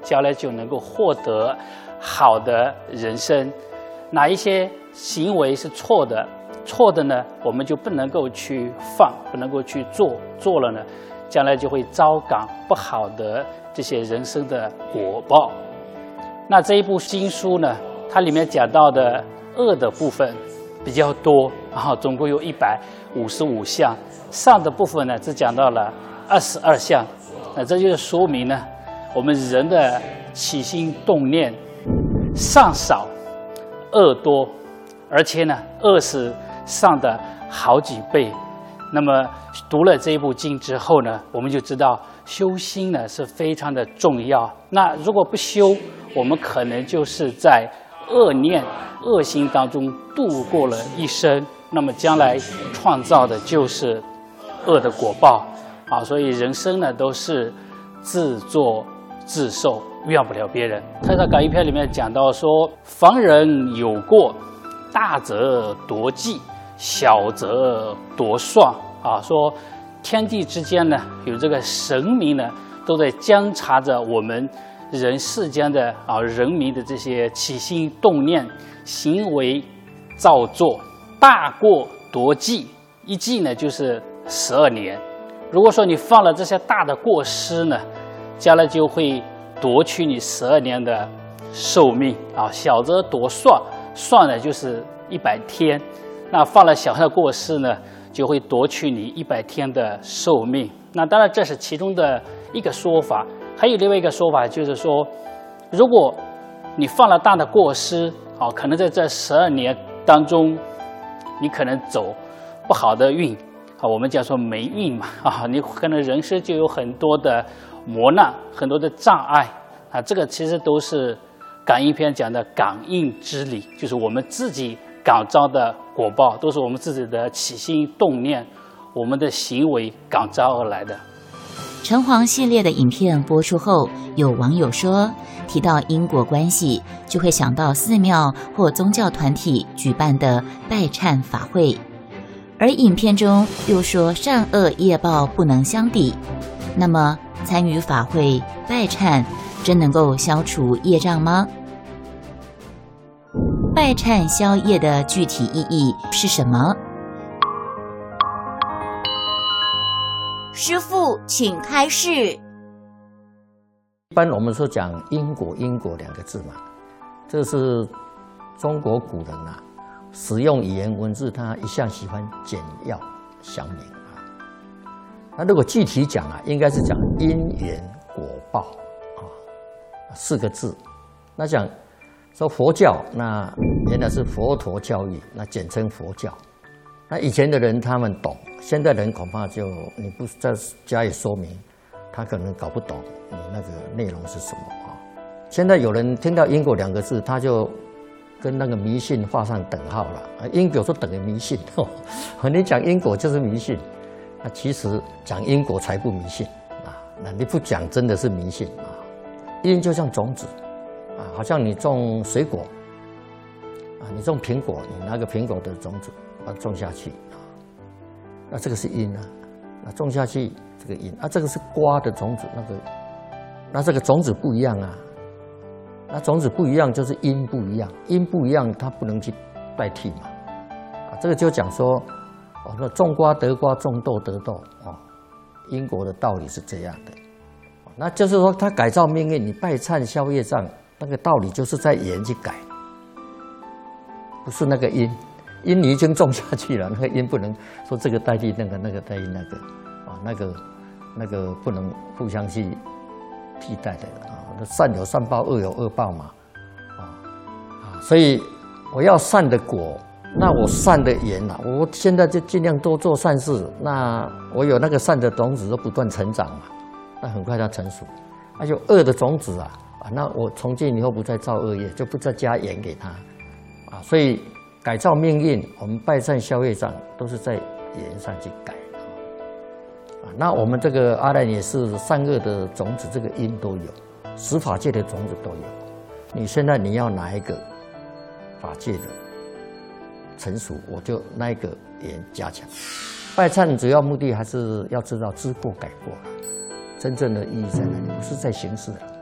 将来就能够获得好的人生。哪一些行为是错的？错的呢，我们就不能够去犯，不能够去做，做了呢，将来就会遭感不好的这些人生的果报。那这一部经书呢，它里面讲到的恶的部分比较多，总共有155项，善的部分呢只讲到了22项。那这就是说明呢，我们人的起心动念善少，恶多，而且呢，恶是善的好几倍。那么读了这一部经之后呢，我们就知道修心呢是非常的重要。那如果不修，我们可能就是在恶念、恶心当中度过了一生，那么将来创造的就是恶的果报啊！所以人生呢都是自作自受，怨不了别人。他在感应篇里面讲到说，凡人有过，大则夺计，小则夺算啊，说天地之间呢有这个神明呢都在监察着我们人世间的人民的这些起心动念、行为造作。大过夺计，一计呢就是12年。如果说你犯了这些大的过失呢，将来就会夺去你12年的寿命啊。小则夺算，算呢就是100天，那犯了小的过失呢，就会夺去你100天的寿命。那当然这是其中的一个说法，还有另外一个说法就是说，如果你犯了大的过失，可能在这12年当中，你可能走不好的运，我们叫做霉运嘛，你可能人生就有很多的磨难，很多的障碍啊。这个其实都是感应篇讲的感应之理，就是我们自己感召的果报，都是我们自己的起心动念，我们的行为感召而来的。 城隍系列的影片播出后，有网友说，提到因果关系，就会想到寺庙或宗教团体举办的拜忏法会，而影片中又说善恶业报不能相抵。那么，参与法会拜忏，真能够消除业障吗？拜忏消业的具体意义是什么？师父，请开示。 一般我们说讲因果，因果2个字嘛，这是中国古人使用语言文字，他一向喜欢简要详明那如果具体讲应该是讲因缘果报4个字。那讲说佛教，那原来是佛陀教育，那简称佛教。那以前的人他们懂，现在人恐怕就你不再加以说明，他可能搞不懂你那个内容是什么现在有人听到因果2个字，他就跟那个迷信画上等号了因果说等于迷信你讲因果就是迷信，那其实讲因果才不迷信那你不讲真的是迷信因就像种子好像你种水果你种苹果，你拿个苹果的种子把它种下去那这个是因那种下去这个因这个是瓜的种子，那这个种子不一样那种子不一样就是因不一样，因不一样它不能去代替嘛这个就讲说那种瓜得瓜，种豆得豆因果的道理是这样的那就是说它改造命运，你拜忏消业障，那个道理就是在缘去改，不是那个因你已经种下去了，那个因不能说这个代替那个，那个代替那个那个不能互相去替代的善有善报，恶有恶报嘛所以我要善的果，那我善的缘我现在就尽量多做善事，那我有那个善的种子都不断成长嘛，那很快它成熟有恶的种子那我从今以后不再造恶业，就不再加盐给它所以改造命运，我们拜忏消业障都是在缘上去改那我们这个阿赖也是善恶的种子，这个因都有，十法界的种子都有。你现在你要哪一个法界的成熟，我就那一个缘加强。拜忏主要目的还是要知道知过改过，真正的意义在哪里？不是在形式